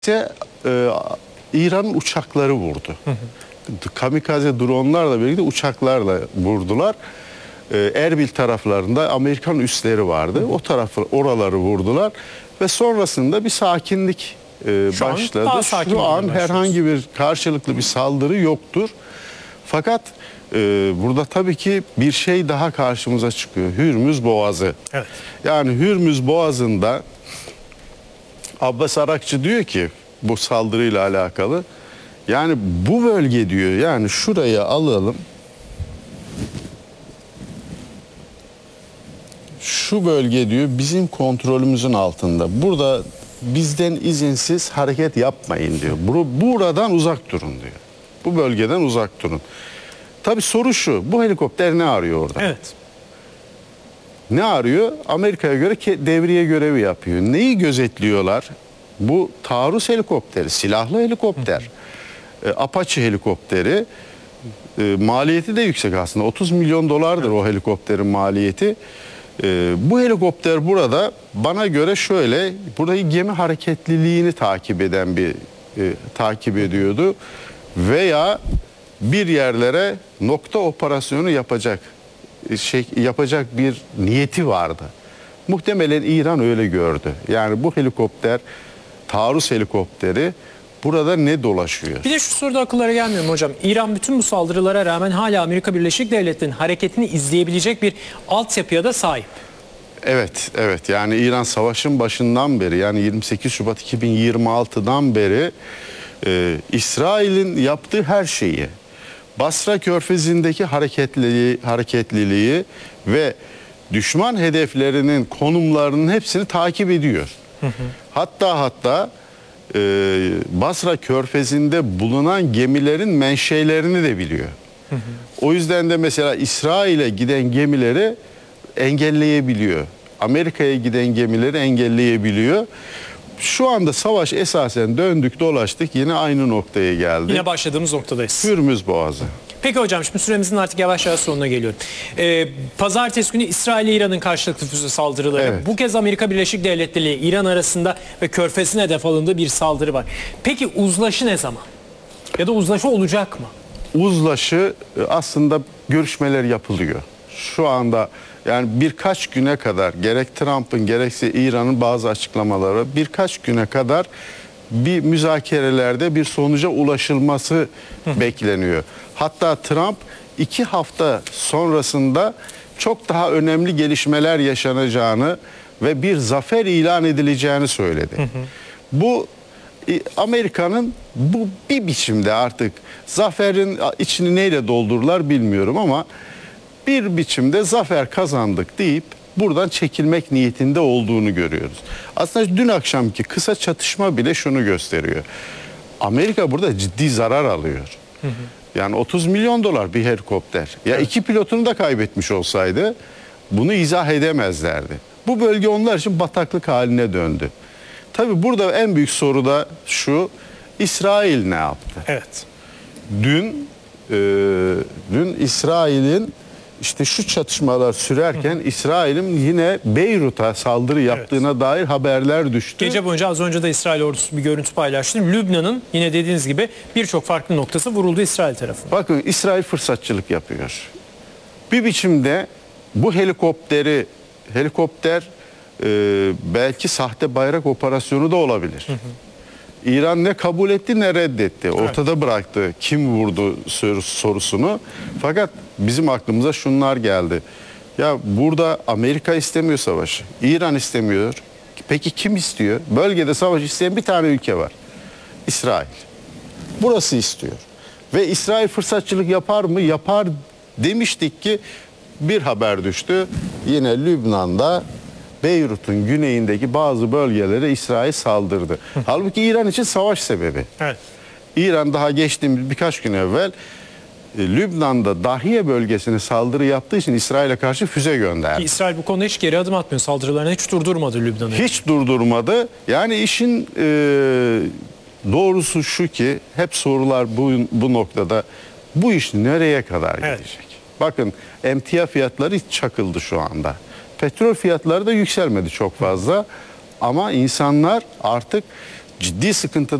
ise İran'ın uçakları vurdu. Kamikaze dronlarla birlikte uçaklarla vurdular. Erbil taraflarında Amerikan üsleri vardı. Oraları vurdular ve sonrasında bir sakinlik başladı. Şu an herhangi bir karşılıklı bir saldırı yoktur. Fakat burada tabii ki bir şey daha karşımıza çıkıyor. Hürmüz Boğazı. Evet. Yani Hürmüz Boğazı'nda Abbas Arakçı diyor ki bu saldırıyla alakalı, yani bu bölge diyor, yani şurayı alalım, şu bölge diyor bizim kontrolümüzün altında. Burada bizden izinsiz hareket yapmayın diyor. Buradan uzak durun diyor. Bu bölgeden uzak durun. Tabii soru şu, bu helikopter ne arıyor orada? Evet. Ne arıyor? Amerika'ya göre devriye görevi yapıyor. Neyi gözetliyorlar? Bu taarruz helikopteri, silahlı helikopter. Apache helikopteri. Maliyeti de yüksek aslında. 30 milyon dolardır o helikopterin maliyeti. Bu helikopter burada bana göre şöyle, burayı gemi hareketliliğini takip ediyordu veya bir yerlere nokta operasyonu yapacak bir niyeti vardı. Muhtemelen İran öyle gördü. Yani bu helikopter, taarruz helikopteri burada ne dolaşıyor? Bir de şu soruda akıllara gelmiyor mu hocam? İran bütün bu saldırılara rağmen hala Amerika Birleşik Devletleri'nin hareketini izleyebilecek bir altyapıya da sahip. Evet, evet. Yani İran savaşın başından beri, yani 28 Şubat 2026'dan beri İsrail'in yaptığı her şeyi, Basra Körfezi'ndeki hareketliliği ve düşman hedeflerinin konumlarının hepsini takip ediyor. Hatta Basra Körfezi'nde bulunan gemilerin menşelerini de biliyor. O yüzden de mesela İsrail'e giden gemileri engelleyebiliyor. Amerika'ya giden gemileri engelleyebiliyor. Şu anda savaş esasen döndük dolaştık, yine aynı noktaya geldik. Yine başladığımız noktadayız. Hürmüz Boğazı. Peki hocam, şimdi süremizin artık yavaş yavaş sonuna geliyor. Pazartesi günü İsrail ile İran'ın karşılıklı füze saldırıları. Evet. Bu kez Amerika Birleşik Devletleri ile İran arasında ve Körfez'in hedef alındığı bir saldırı var. Peki uzlaşı ne zaman? Ya da uzlaşı olacak mı? Uzlaşı aslında görüşmeler yapılıyor. Şu anda yani birkaç güne kadar gerek Trump'ın gerekse İran'ın bazı açıklamaları, birkaç güne kadar bir müzakerelerde bir sonuca ulaşılması bekleniyor. Hatta Trump 2 hafta sonrasında çok daha önemli gelişmeler yaşanacağını ve bir zafer ilan edileceğini söyledi. Bu Amerika'nın bu bir biçimde artık zaferin içini neyle doldururlar bilmiyorum ama bir biçimde zafer kazandık deyip buradan çekilmek niyetinde olduğunu görüyoruz. Aslında dün akşamki kısa çatışma bile şunu gösteriyor. Amerika burada ciddi zarar alıyor. Yani 30 milyon dolar bir helikopter. Ya evet. 2 pilotunu da kaybetmiş olsaydı bunu izah edemezlerdi. Bu bölge onlar için bataklık haline döndü. Tabii burada en büyük soru da şu: İsrail ne yaptı? Evet. Dün İsrail'in işte şu çatışmalar sürerken İsrail'in yine Beyrut'a saldırı yaptığına dair haberler düştü. Gece boyunca az önce de İsrail ordusu bir görüntü paylaştı. Lübnan'ın yine dediğiniz gibi birçok farklı noktası vuruldu İsrail tarafından. Bakın, İsrail fırsatçılık yapıyor. Bir biçimde bu helikopter belki sahte bayrak operasyonu da olabilir. İran ne kabul etti ne reddetti. Ortada bıraktı kim vurdu sorusunu. Fakat bizim aklımıza şunlar geldi. Ya burada Amerika istemiyor savaşı. İran istemiyor. Peki kim istiyor? Bölgede savaş isteyen bir tane ülke var: İsrail. Burası istiyor. Ve İsrail fırsatçılık yapar mı? Yapar demiştik ki bir haber düştü. Yine Lübnan'da Beyrut'un güneyindeki bazı bölgelere İsrail saldırdı. Halbuki İran için savaş sebebi. Evet. İran daha geçtiğimiz birkaç gün evvel Lübnan'da Dahiye bölgesine saldırı yaptığı için İsrail'e karşı füze gönderdi. İsrail bu konuda hiç geri adım atmıyor. Saldırılarını hiç durdurmadı Lübnan'ı. Hiç durdurmadı. Yani işin doğrusu şu ki hep sorular bu noktada: bu iş nereye kadar gidecek? Bakın, emtia fiyatları hiç çakıldı şu anda. Petrol fiyatları da yükselmedi çok fazla. Ama insanlar artık ciddi sıkıntı